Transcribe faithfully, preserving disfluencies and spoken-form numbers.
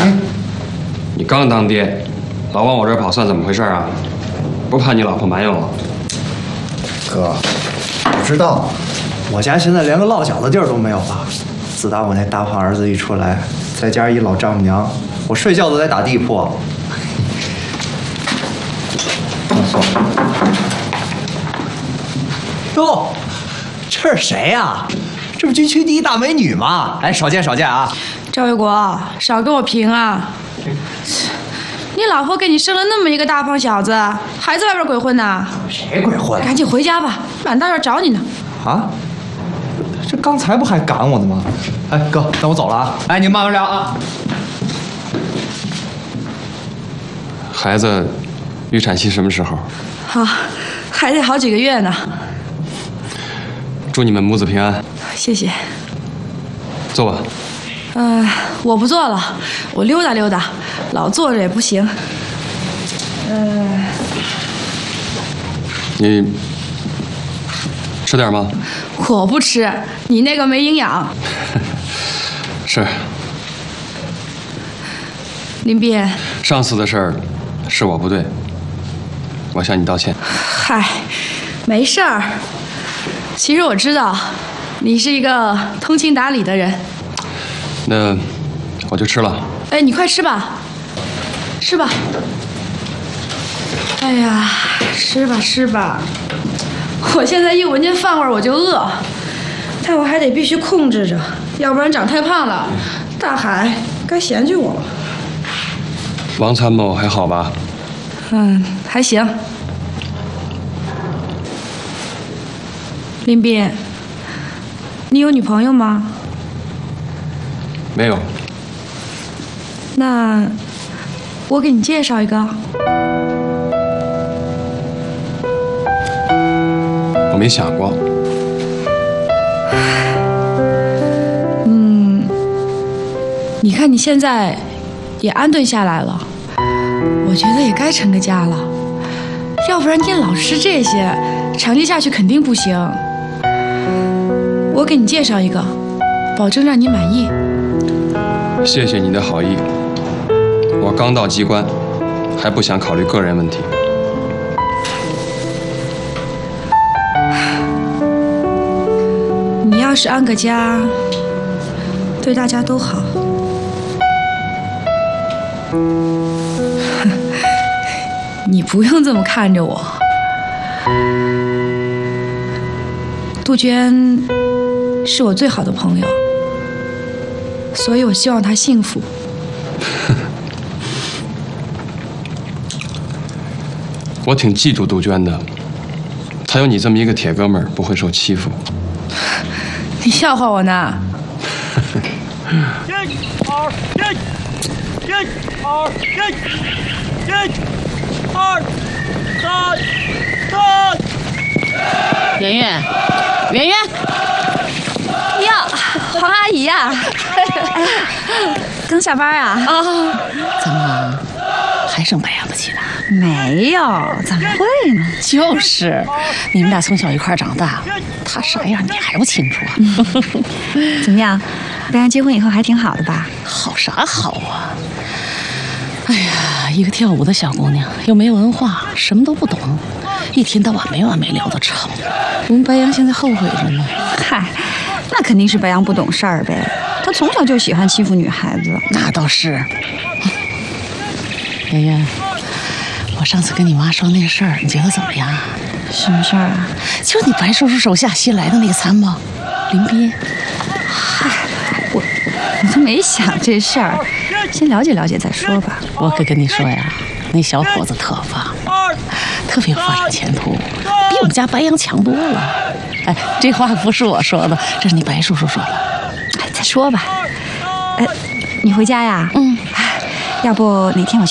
你刚当爹，老往我这儿跑，算怎么回事啊？不怕你老婆埋怨我？ 哥，我知道，我家现在连个落脚的地儿都没有了。自打我那大胖儿子一出来，再加上一老丈母娘，我睡觉都得打地铺。哟，这是谁呀？这不军区第一大美女吗？哎，少见少见啊！ 赵卫国，少跟我贫啊！你老婆给你生了那么一个大胖小子，还在外边鬼混呢？ 谁鬼混？ 赶紧回家吧，满大院找你呢。 啊？这刚才不还赶我呢吗？哎，哥，那我走了啊！哎，你慢慢聊啊。 孩子，预产期什么时候？ 好，还得好几个月呢。 祝你们母子平安。 谢谢。 坐吧。 呃，我不坐了，我溜达溜达，老坐着也不行。呃， 你吃点吗？ 我不吃，你那个没营养。 是。 林斌， 上次的事儿是我不对，我向你道歉。 嗨，没事儿。其实我知道，你是一个通情达理的人。 那我就吃了。 哎，你快吃吧，吃吧。哎呀，吃吧吃吧。我现在一闻见饭味儿我就饿，但我还得必须控制着，要不然长太胖了，大海该嫌弃我了。 王参谋还好吧？ 嗯，还行。林斌，你有女朋友吗？ 没有。 那我给你介绍一个。 我没想过。 嗯，你看你现在也安顿下来了，我觉得也该成个家了。要不然你老吃这些，长期下去肯定不行。我给你介绍一个，保证让你满意。 谢谢你的好意。我刚到机关，还不想考虑个人问题。 你要是安个家，对大家都好。你不用这么看着我。杜鹃是我最好的朋友，所以我希望她幸福。 我挺记住杜鹃的，她有你这么一个铁哥们儿，不会受欺负。 你笑话我呢？ 一、二、一、一、二、一、一、二、三、三。 圆圆，圆圆， 呀，黄阿姨呀、啊，刚下班啊？ 啊，怎么还生白羊的气呢？ 没有，怎么会呢？ 就是，你们俩从小一块长大，他啥样你还不清楚啊？ 怎么样，白羊结婚以后还挺好的吧？ 好啥好啊？哎呀，一个跳舞的小姑娘，又没文化，什么都不懂，一天到晚没完没了的吵。我们白羊现在后悔着呢。 嗨，那肯定是白羊不懂事儿呗，他从小就喜欢欺负女孩子。 那倒是。圆圆，我上次跟你妈说那事儿，你觉得怎么样？ 什么事儿啊？ 就是你白叔叔手下新来的那个参谋林斌。 嗨，我我都没想这事儿，先了解了解再说吧。 我可跟你说呀，那小伙子特棒，特别有发展前途，比我们家白羊强多了。哎，这话不是我说的，这是你白叔叔说的。 哎，再说吧。哎，你回家呀？ 嗯。 要不哪天我去